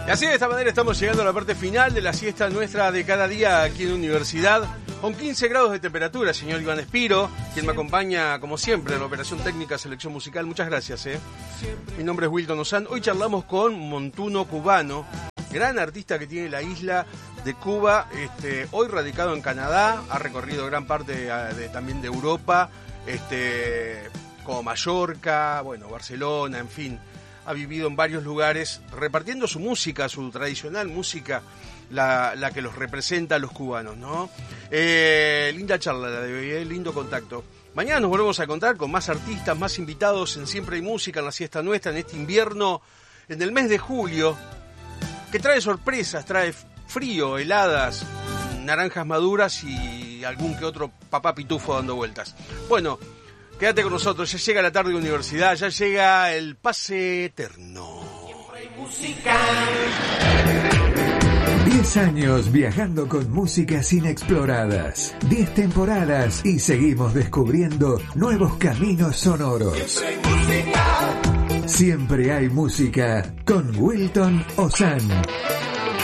Y así de esta manera estamos llegando a la parte final de la siesta nuestra de cada día aquí en Universidad, con 15 grados de temperatura, señor Iván Espiro, quien me acompaña como siempre en la operación técnica selección musical. Muchas gracias. Mi nombre es Wilton Ozan. Hoy charlamos con Montuno Cubano, gran artista que tiene la isla de Cuba, hoy radicado en Canadá, ha recorrido gran parte también de Europa, como Mallorca, Barcelona, en fin. Ha vivido en varios lugares repartiendo su música, su tradicional música, la que los representa a los cubanos, ¿no? Linda charla la de hoy, lindo contacto. Mañana nos volvemos a encontrar con más artistas, más invitados en Siempre hay Música, en la siesta nuestra, en este invierno, en el mes de julio, que trae sorpresas, trae frío, heladas, naranjas maduras y algún que otro papá pitufo dando vueltas. Bueno, quédate con nosotros, ya llega la tarde de universidad, ya llega el pase eterno. 10 años viajando con músicas inexploradas, 10 temporadas y seguimos descubriendo nuevos caminos sonoros. Siempre hay música con Wilton Ozan.